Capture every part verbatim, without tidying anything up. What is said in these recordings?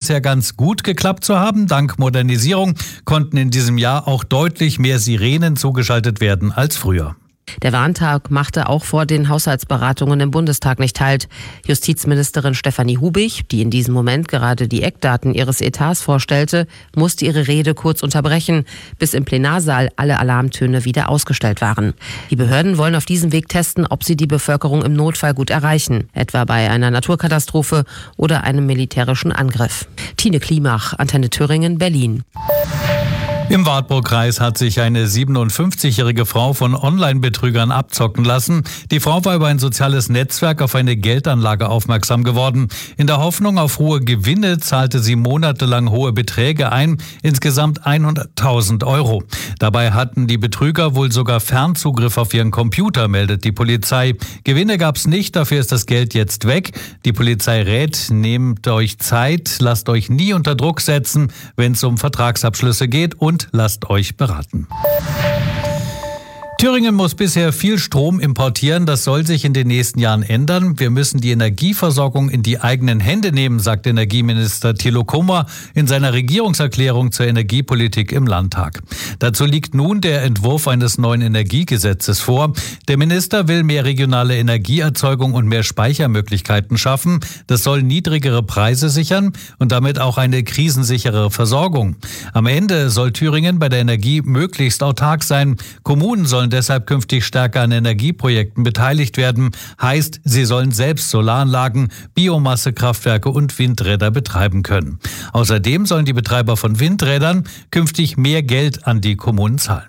bisher ganz gut geklappt zu haben. Dank Modernisierung konnten in diesem Jahr auch deutlich mehr Sirenen zugeschaltet werden als früher. Der Warntag machte auch vor den Haushaltsberatungen im Bundestag nicht Halt. Justizministerin Stefanie Hubig, die in diesem Moment gerade die Eckdaten ihres Etats vorstellte, musste ihre Rede kurz unterbrechen, bis im Plenarsaal alle Alarmtöne wieder ausgestellt waren. Die Behörden wollen auf diesem Weg testen, ob sie die Bevölkerung im Notfall gut erreichen, etwa bei einer Naturkatastrophe oder einem militärischen Angriff. Tine Klimach, Antenne Thüringen, Berlin. Im Wartburgkreis hat sich eine siebenundfünfzigjährige Frau von Online-Betrügern abzocken lassen. Die Frau war über ein soziales Netzwerk auf eine Geldanlage aufmerksam geworden. In der Hoffnung auf hohe Gewinne zahlte sie monatelang hohe Beträge ein, insgesamt hunderttausend Euro. Dabei hatten die Betrüger wohl sogar Fernzugriff auf ihren Computer, meldet die Polizei. Gewinne gab's nicht, dafür ist das Geld jetzt weg. Die Polizei rät, nehmt euch Zeit, lasst euch nie unter Druck setzen, wenn es um Vertragsabschlüsse geht, und lasst euch beraten. Thüringen muss bisher viel Strom importieren. Das soll sich in den nächsten Jahren ändern. Wir müssen die Energieversorgung in die eigenen Hände nehmen, sagt Energieminister Thilo Kummer in seiner Regierungserklärung zur Energiepolitik im Landtag. Dazu liegt nun der Entwurf eines neuen Energiegesetzes vor. Der Minister will mehr regionale Energieerzeugung und mehr Speichermöglichkeiten schaffen. Das soll niedrigere Preise sichern und damit auch eine krisensichere Versorgung. Am Ende soll Thüringen bei der Energie möglichst autark sein. Kommunen sollen deshalb künftig stärker an Energieprojekten beteiligt werden. Heißt, sie sollen selbst Solaranlagen, Biomassekraftwerke und Windräder betreiben können. Außerdem sollen die Betreiber von Windrädern künftig mehr Geld an die Kommunen zahlen.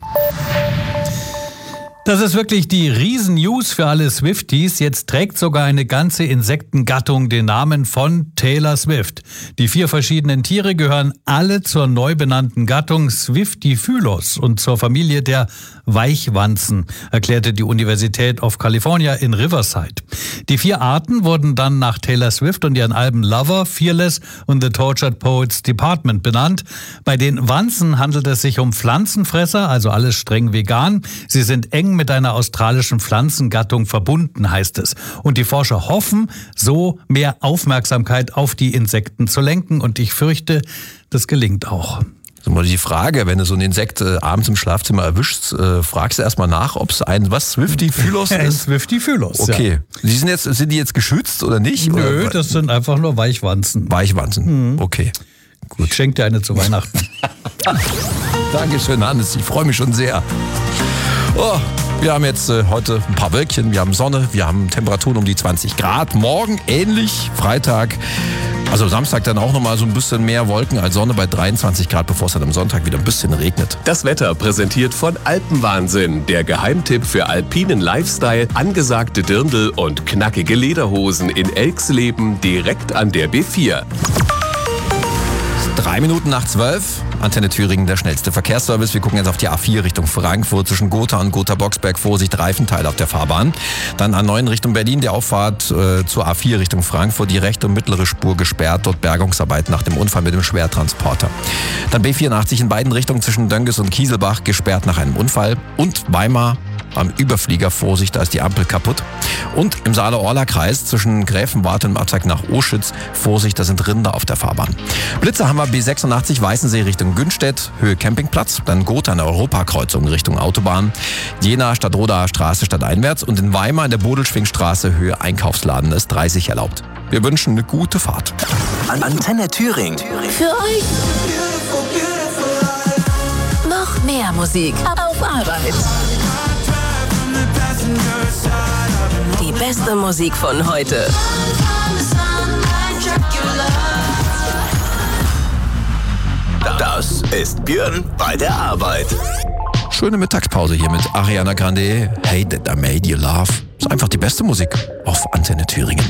Das ist wirklich die Riesen-News für alle Swifties. Jetzt trägt sogar eine ganze Insektengattung den Namen von Taylor Swift. Die vier verschiedenen Tiere gehören alle zur neu benannten Gattung Swiftifylos und zur Familie der Weichwanzen, erklärte die Universität of California in Riverside. Die vier Arten wurden dann nach Taylor Swift und ihren Alben Lover, Fearless und The Tortured Poets Department benannt. Bei den Wanzen handelt es sich um Pflanzenfresser, also alles streng vegan. Sie sind eng mit einer australischen Pflanzengattung verbunden, heißt es. Und die Forscher hoffen, so mehr Aufmerksamkeit auf die Insekten zu lenken. Und ich fürchte, das gelingt auch. So mal die Frage, wenn du so ein Insekt äh, abends im Schlafzimmer erwischst, äh, fragst du erstmal nach, ob es ein, was, Swiftifylos ist? Ein Swiftifylos, okay. Ja. Die sind jetzt, sind die jetzt geschützt oder nicht? Nö, oder? Das sind einfach nur Weichwanzen. Weichwanzen, mhm. Okay. Gut. Ich schenke dir eine zu Weihnachten. Dankeschön, Hannes, ich freue mich schon sehr. Oh, wir haben jetzt äh, heute ein paar Wölkchen, wir haben Sonne, wir haben Temperaturen um die zwanzig Grad. Morgen ähnlich, Freitag, also Samstag dann auch nochmal so ein bisschen mehr Wolken als Sonne bei dreiundzwanzig Grad, bevor es dann am Sonntag wieder ein bisschen regnet. Das Wetter präsentiert von Alpenwahnsinn, der Geheimtipp für alpinen Lifestyle, angesagte Dirndl und knackige Lederhosen in Elxleben direkt an der B vier. Drei Minuten nach zwölf, Antenne Thüringen, der schnellste Verkehrsservice. Wir gucken jetzt auf die A vier Richtung Frankfurt zwischen Gotha und Gotha-Boxberg. Vorsicht, Reifenteil auf der Fahrbahn. Dann A neun Richtung Berlin, die Auffahrt äh, zur A vier Richtung Frankfurt. Die rechte und mittlere Spur gesperrt, dort Bergungsarbeit nach dem Unfall mit dem Schwertransporter. Dann B vierundachtzig in beiden Richtungen zwischen Dönges und Kieselbach, gesperrt nach einem Unfall. Und Weimar am Überflieger, Vorsicht, da ist die Ampel kaputt. Und im Saale-Orla-Kreis zwischen Gräfenwarte und im Abzweig nach Oschütz, Vorsicht, da sind Rinder auf der Fahrbahn. Blitzer haben wir B sechsundachtzig Weißensee Richtung Günstedt, Höhe Campingplatz, dann Gotha an der Europakreuzung Richtung Autobahn, Jena Stadtrodaer Straße stadteinwärts und in Weimar in der Bodelschwingstraße Höhe Einkaufsladen ist dreißig erlaubt. Wir wünschen eine gute Fahrt. Antenne Thüringen. Für euch noch mehr Musik auf Arbeit. Die beste Musik von heute. Das ist Björn bei der Arbeit. Schöne Mittagspause hier mit Ariana Grande. Hey, that I made you laugh. Ist einfach die beste Musik auf Antenne Thüringen.